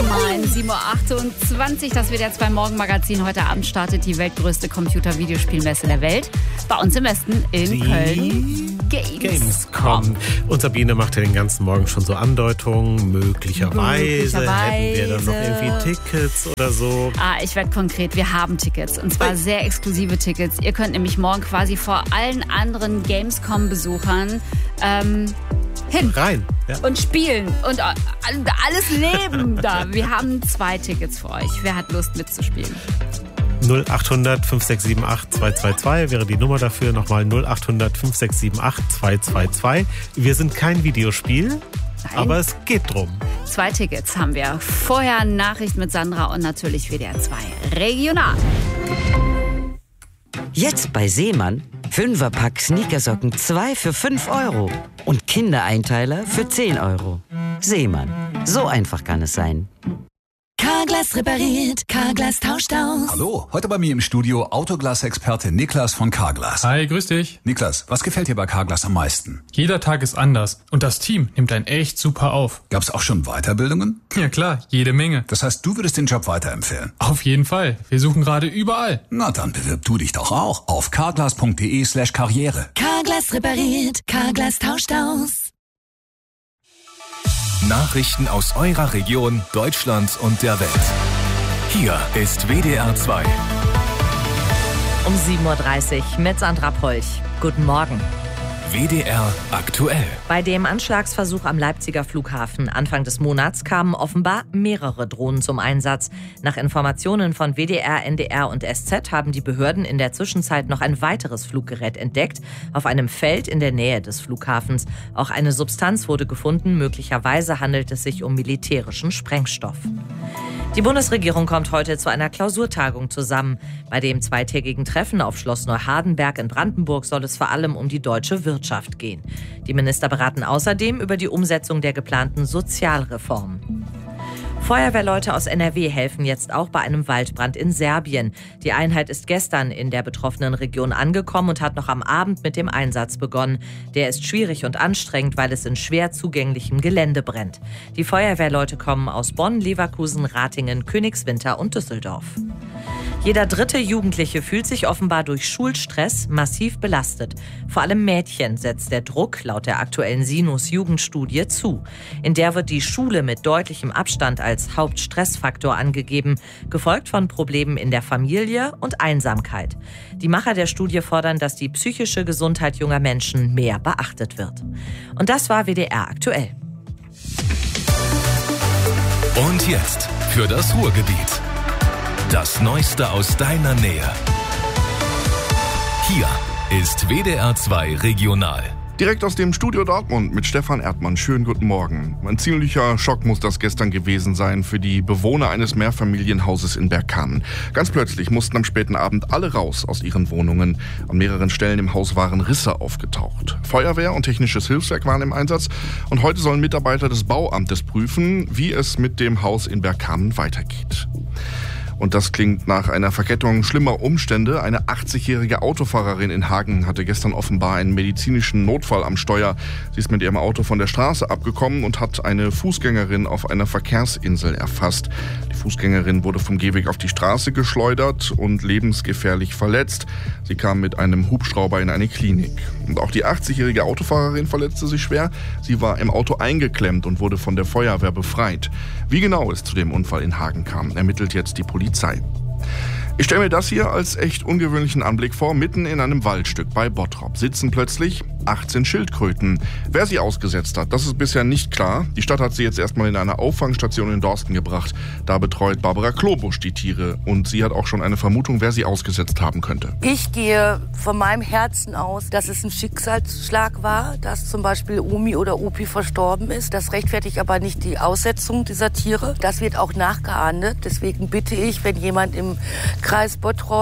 Moin, 7.28 Uhr, das WDR 2 Morgenmagazin. Heute Abend startet die weltgrößte Computer-Videospielmesse der Welt. Bei uns im Westen in Köln. Gamescom. Und Sabine macht ja den ganzen Morgen schon so Andeutungen. Möglicherweise hätten wir dann noch irgendwie Tickets oder so. Ich werde konkret. Wir haben Tickets. Und zwar sehr exklusive Tickets. Ihr könnt nämlich morgen quasi vor allen anderen Gamescom-Besuchern hin. Rein. Ja. Und spielen. Und alles leben da. Wir haben 2 Tickets für euch. Wer hat Lust mitzuspielen? 0800 5678 222 wäre die Nummer dafür. Nochmal 0800 5678 222. Wir sind kein Videospiel, Nein. aber es geht drum. 2 Tickets haben wir. Vorher Nachricht mit Sandra und natürlich WDR 2 Regional. Jetzt bei Seemann 5er-Pack Sneakersocken 2 für 5 € und Kindereinteiler für 10 €. Seemann, so einfach kann es sein. Carglass repariert, Carglass tauscht aus. Hallo, heute bei mir im Studio Autoglas-Experte Niklas von Carglass. Hi, grüß dich. Niklas, was gefällt dir bei Carglass am meisten? Jeder Tag ist anders und das Team nimmt einen echt super auf. Gab's auch schon Weiterbildungen? Ja klar, jede Menge. Das heißt, du würdest den Job weiterempfehlen? Auf jeden Fall. Wir suchen gerade überall. Na, dann bewirb du dich doch auch auf carglass.de/karriere. Carglass repariert, Carglass tauscht aus. Nachrichten aus eurer Region, Deutschland und der Welt. Hier ist WDR 2. Um 7.30 Uhr mit Sandra Polch. Guten Morgen. WDR aktuell. Bei dem Anschlagsversuch am Leipziger Flughafen Anfang des Monats kamen offenbar mehrere Drohnen zum Einsatz. Nach Informationen von WDR, NDR und SZ haben die Behörden in der Zwischenzeit noch ein weiteres Fluggerät entdeckt, auf einem Feld in der Nähe des Flughafens. Auch eine Substanz wurde gefunden, möglicherweise handelt es sich um militärischen Sprengstoff. Die Bundesregierung kommt heute zu einer Klausurtagung zusammen. Bei dem zweitägigen Treffen auf Schloss Neuhardenberg in Brandenburg soll es vor allem um die deutsche Wirtschaft gehen. Die Minister beraten außerdem über die Umsetzung der geplanten Sozialreformen. Feuerwehrleute aus NRW helfen jetzt auch bei einem Waldbrand in Serbien. Die Einheit ist gestern in der betroffenen Region angekommen und hat noch am Abend mit dem Einsatz begonnen. Der ist schwierig und anstrengend, weil es in schwer zugänglichem Gelände brennt. Die Feuerwehrleute kommen aus Bonn, Leverkusen, Ratingen, Königswinter und Düsseldorf. Jeder 3. Jugendliche fühlt sich offenbar durch Schulstress massiv belastet. Vor allem Mädchen setzt der Druck laut der aktuellen Sinus-Jugendstudie zu. In der wird die Schule mit deutlichem Abstand als Hauptstressfaktor angegeben, gefolgt von Problemen in der Familie und Einsamkeit. Die Macher der Studie fordern, dass die psychische Gesundheit junger Menschen mehr beachtet wird. Und das war WDR aktuell. Und jetzt für das Ruhrgebiet. Das Neueste aus deiner Nähe. Hier ist WDR 2 Regional. Direkt aus dem Studio Dortmund mit Stefan Erdmann. Schönen guten Morgen. Ein ziemlicher Schock muss das gestern gewesen sein für die Bewohner eines Mehrfamilienhauses in Bergkamen. Ganz plötzlich mussten am späten Abend alle raus aus ihren Wohnungen. An mehreren Stellen im Haus waren Risse aufgetaucht. Feuerwehr und technisches Hilfswerk waren im Einsatz. Und heute sollen Mitarbeiter des Bauamtes prüfen, wie es mit dem Haus in Bergkamen weitergeht. Und das klingt nach einer Verkettung schlimmer Umstände. Eine 80-jährige Autofahrerin in Hagen hatte gestern offenbar einen medizinischen Notfall am Steuer. Sie ist mit ihrem Auto von der Straße abgekommen und hat eine Fußgängerin auf einer Verkehrsinsel erfasst. Die Fußgängerin wurde vom Gehweg auf die Straße geschleudert und lebensgefährlich verletzt. Sie kam mit einem Hubschrauber in eine Klinik. Und auch die 80-jährige Autofahrerin verletzte sich schwer. Sie war im Auto eingeklemmt und wurde von der Feuerwehr befreit. Wie genau es zu dem Unfall in Hagen kam, ermittelt jetzt die Polizei. Ich stelle mir das hier als echt ungewöhnlichen Anblick vor. Mitten in einem Waldstück bei Bottrop sitzen plötzlich 18 Schildkröten. Wer sie ausgesetzt hat, das ist bisher nicht klar. Die Stadt hat sie jetzt erstmal in eine Auffangstation in Dorsten gebracht. Da betreut Barbara Klobusch die Tiere. Und sie hat auch schon eine Vermutung, wer sie ausgesetzt haben könnte. Ich gehe von meinem Herzen aus, dass es ein Schicksalsschlag war, dass zum Beispiel Omi oder Opi verstorben ist. Das rechtfertigt aber nicht die Aussetzung dieser Tiere. Das wird auch nachgeahndet. Deswegen bitte ich, wenn jemand im Kreis Bottrop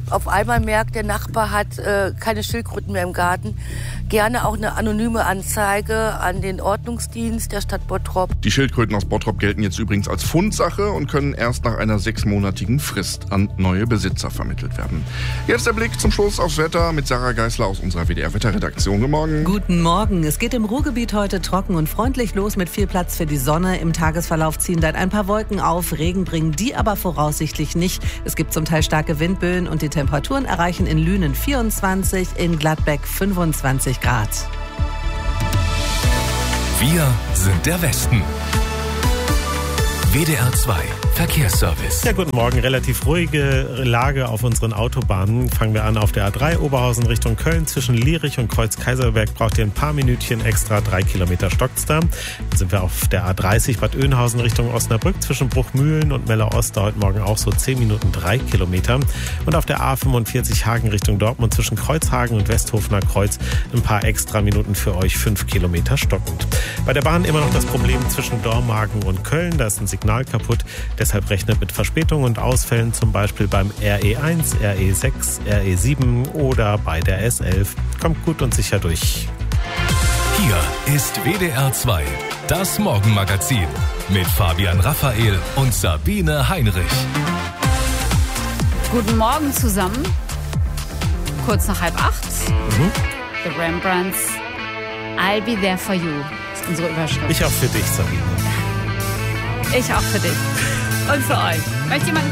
auf einmal merkt, der Nachbar hat keine Schildkröten mehr im Garten, gerne auch eine anonyme Anzeige an den Ordnungsdienst der Stadt Bottrop. Die Schildkröten aus Bottrop gelten jetzt übrigens als Fundsache und können erst nach einer 6-monatigen Frist an neue Besitzer vermittelt werden. Jetzt der Blick zum Schluss aufs Wetter mit Sarah Geisler aus unserer WDR-Wetterredaktion. Guten Morgen. Guten Morgen. Es geht im Ruhrgebiet heute trocken und freundlich los mit viel Platz für die Sonne. Im Tagesverlauf ziehen dann ein paar Wolken auf. Regen bringen die aber voraussichtlich nicht. Es gibt zum Teil starke Windböen und die Temperaturen erreichen in Lünen 24, in Gladbeck 25 Grad. Wir sind der Westen. WDR 2 Verkehrsservice. Ja, guten Morgen. Relativ ruhige Lage auf unseren Autobahnen. Fangen wir an auf der A3 Oberhausen Richtung Köln. Zwischen Lierich und Kreuz-Kaiserberg braucht ihr ein paar Minütchen extra. 3 Kilometer stockt's da. Dann sind wir auf der A30 Bad Oeynhausen Richtung Osnabrück. Zwischen Bruchmühlen und Melle-Ost heute Morgen auch so 10 Minuten 3 Kilometer. Und auf der A45 Hagen Richtung Dortmund zwischen Kreuzhagen und Westhofener Kreuz ein paar extra Minuten für euch. 5 Kilometer stockend. Bei der Bahn immer noch das Problem zwischen Dormagen und Köln. Da ist ein Signal kaputt. Deshalb rechnet mit Verspätungen und Ausfällen, zum Beispiel beim RE1, RE6, RE7 oder bei der S11. Kommt gut und sicher durch. Hier ist WDR 2, das Morgenmagazin mit Fabian Raphael und Sabine Heinrich. Guten Morgen zusammen. Kurz nach 7:30. The Rembrandts. I'll be there for you. Das ist unsere Überschrift. Ich auch für dich, Sabine. Ich auch für dich. Und für euch. Möchte jemand